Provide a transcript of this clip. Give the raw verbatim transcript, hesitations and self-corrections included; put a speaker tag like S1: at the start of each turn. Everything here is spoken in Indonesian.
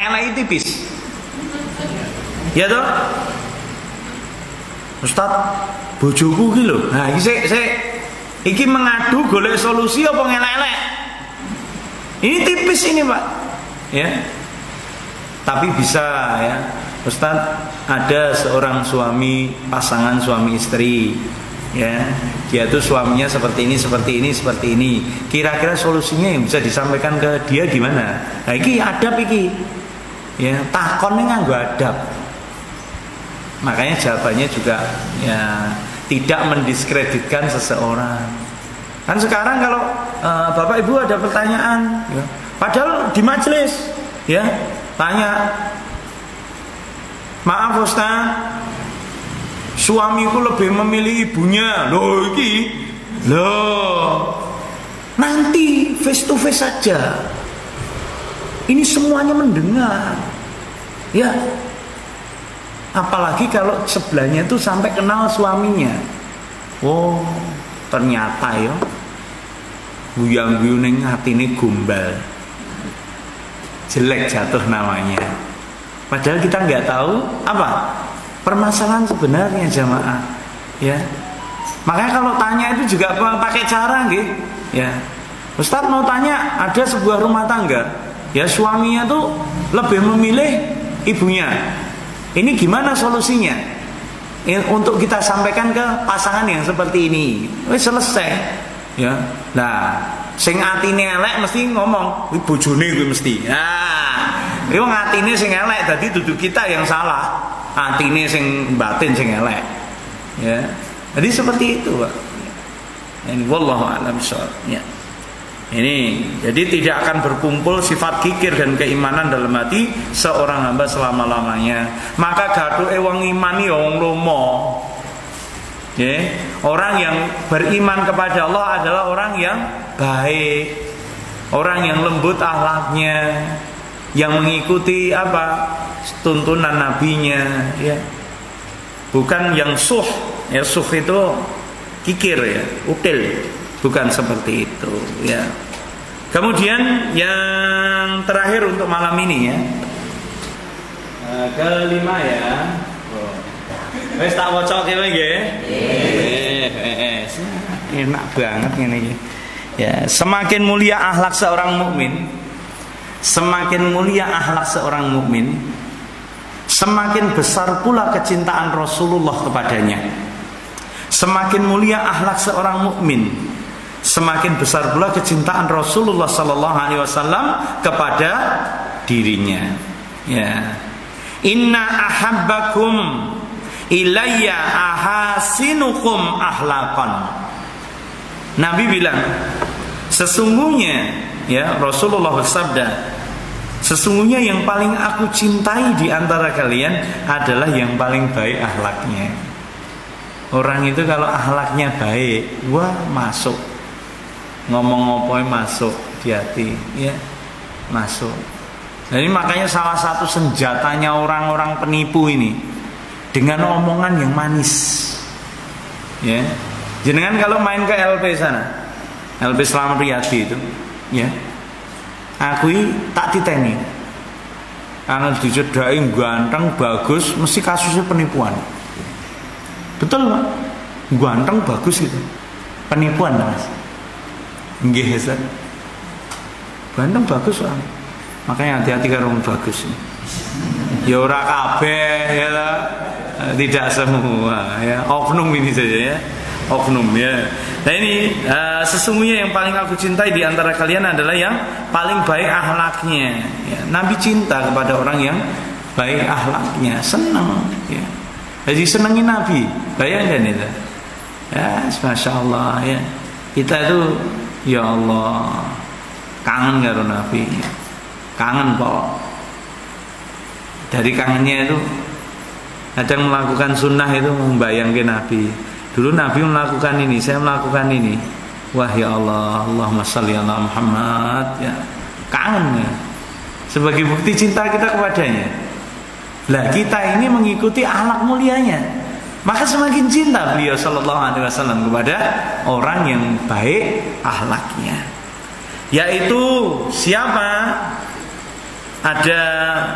S1: elek tipis. Ya toh? Ustaz, bojoku ki lho. Nah, iki sik sik iki mengadu golek solusi apa ngelek-elek? Ini tipis ini, Pak. Ya. Tapi bisa ya. Ustaz, ada seorang suami, pasangan suami istri. Ya, dia tuh suaminya seperti ini, seperti ini, seperti ini. Kira-kira solusinya yang bisa disampaikan ke dia gimana? Nah, iki adab iki. Ya, takonnya nganggo adab. Makanya jawabannya juga ya tidak mendiskreditkan seseorang. Kan sekarang kalau uh, Bapak Ibu ada pertanyaan, ya, padahal di majelis, ya, tanya, maaf Ustaz, suamiku lebih memilih ibunya. Loh iki, loh, nanti face to face saja. Ini semuanya mendengar, ya. Apalagi kalau sebelahnya itu sampai kenal suaminya. Oh, ternyata ya guyang-guyu ning atine gombal. Jelek jatuh namanya. Padahal kita nggak tahu apa permasalahan sebenarnya jamaah. Ya. Makanya kalau tanya itu juga pakai cara gitu. Ya. Ustaz mau tanya, ada sebuah rumah tangga, ya suaminya tuh lebih memilih ibunya. Ini gimana solusinya? Untuk kita sampaikan ke pasangan yang seperti ini. Wis selesai. Ya. Nah, sing atine elek mesti ngomong, "Kuwi bojone kuwi mesti." Nah, iku atine sing elek dadi dudu kita yang salah. Atine sing batin sing elek. Ya. Jadi seperti itu, Pak. Ini wallahu a'lam bishawab. Ya. Ini jadi tidak akan berkumpul sifat kikir dan keimanan dalam hati seorang hamba selama-lamanya. Maka gaduh wong iman ya wong lomo. Ya, orang yang beriman kepada Allah adalah orang yang baik, orang yang lembut akhlaknya, yang mengikuti apa tuntunan nabinya, ya. Bukan yang suh, ya suh itu kikir ya, util. Bukan seperti itu, ya. Kemudian yang terakhir untuk malam ini ya, uh, kelima ya. Oh. Wes tak wocok kowe nggih. Eh, enak banget ini. Ya, semakin mulia akhlak seorang mukmin, semakin mulia akhlak seorang mukmin, semakin besar pula kecintaan Rasulullah kepadanya. Semakin mulia akhlak seorang mukmin, semakin besar pula kecintaan Rasulullah sallallahu alaihi wasallam kepada dirinya. Ya. Inna ahabbakum ilayya ahasinukum ahlaqan. Nabi bilang, sesungguhnya ya Rasulullah bersabda, sesungguhnya yang paling aku cintai di antara kalian adalah yang paling baik akhlaknya. Orang itu kalau akhlaknya baik, wah masuk. Ngomong ngopoy masuk di hati, ya masuk. Jadi makanya salah satu senjatanya orang-orang penipu ini dengan omongan yang manis. Ya, jenengan kalau main ke L P sana, L P Slamet Riyadi itu, ya, aku tak titeni. Karena dijedai ganteng bagus, mesti kasusnya penipuan. Betul Pak, ganteng bagus itu, penipuan Mas. Nggih, Ustaz. Ganteng bagus Pak. Makanya hati-hati karo wong bagus. Ya ora kabeh ya, tidak semua ya. Oknum ini saja ya. Oknum ya. Nah ini uh, sesungguhnya yang paling aku cintai di antara kalian adalah yang paling baik akhlaknya. Ya, Nabi cinta kepada orang yang baik akhlaknya, senang. Ya. Jadi senangi Nabi, bayangkan itu. Ya, masya Allah ya. Kita itu, ya Allah, kangen karo Nabi. Kangen kok. Dari kangennya itu kadang melakukan sunnah itu membayangkan Nabi. Dulu Nabi melakukan ini, saya melakukan ini. Wah ya Allah, Allahumma shalli ala Muhammad ya. Kangen ya. Sebagai bukti cinta kita kepadanya. Lah kita ini mengikuti akhlak mulianya. Maka semakin cinta beliau sallallahu alaihi wasallam kepada orang yang baik akhlaknya. Yaitu siapa? Ada